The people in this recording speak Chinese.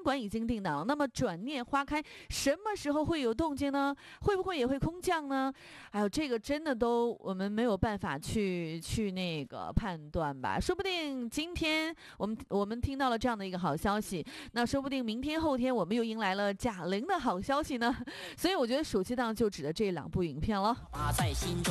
馆已经定档了，那么转念花开什么时候会有动静呢？会不会也会空降呢？还有这个真的都我们没有办法去那个判断吧，说不定今天我们听到了这样的一个好消息，那说不定明天后天我们又迎来了贾玲的好消息呢。所以我觉得暑期档就指的这2部影片了。